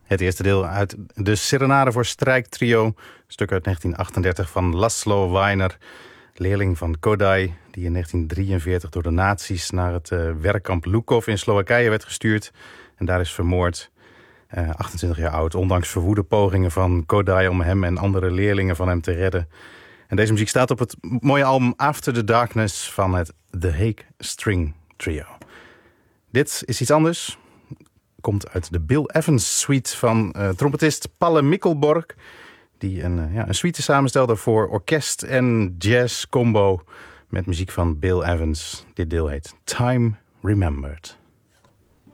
Het eerste deel uit de Serenade voor strijktrio. Stuk uit 1938 van Laszlo Weiner, leerling van Kodály, die in 1943 door de nazi's naar het werkkamp Lukov in Slowakije werd gestuurd. En daar is vermoord. 28 jaar oud, ondanks verwoede pogingen van Kodály om hem en andere leerlingen van hem te redden. En deze muziek staat op het mooie album After the Darkness van het The Hague String Trio. Dit is iets anders. Komt uit de Bill Evans suite van trompetist Palle Mikkelborg, die een suite samenstelde voor orkest en jazz combo met muziek van Bill Evans. Dit deel heet Time Remembered.